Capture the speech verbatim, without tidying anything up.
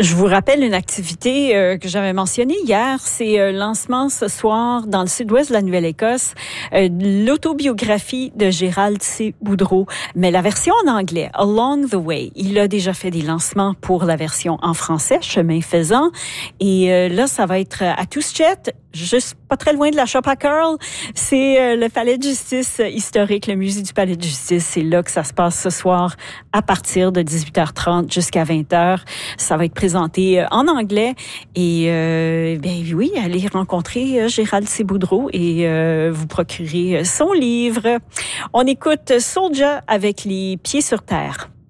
Je vous rappelle une activité euh, que j'avais mentionnée hier. C'est euh, lancement ce soir dans le sud-ouest de la Nouvelle-Écosse, euh, l'autobiographie de Gérald C. Boudreau, mais la version en anglais, Along the Way. Il a déjà fait des lancements pour la version en français, chemin faisant. Et euh, là, ça va être à Touchet, juste pas très loin de la Shop à Curl. C'est euh, le Palais de justice historique, le musée du Palais de justice. C'est là que ça se passe ce soir à partir de dix-huit heures trente jusqu'à vingt heures. Ça va être présenté en anglais. Et euh, ben oui, allez rencontrer Gérald C. Boudreau et euh, vous procurer son livre. On écoute Soulja avec les pieds sur terre.